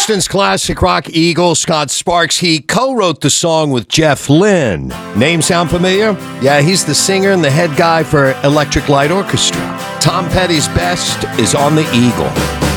Houston's classic rock eagle, Scott Sparks, he co-wrote the song with Jeff Lynne. Name sound familiar? Yeah, he's the singer and the head guy for Electric Light Orchestra. Tom Petty's best is on the Eagle.